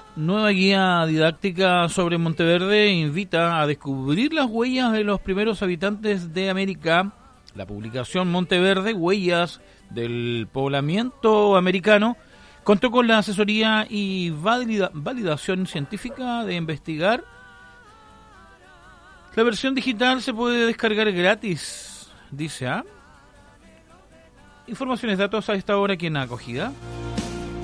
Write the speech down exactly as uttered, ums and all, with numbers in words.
Nueva guía didáctica sobre Monteverde invita a descubrir las huellas de los primeros habitantes de América. La publicación Monteverde, Huellas del Poblamiento Americano, contó con la asesoría y valida- validación científica de investigar. La versión digital se puede descargar gratis, dice, ¿ah? Informaciones, datos a esta hora aquí en Acogida.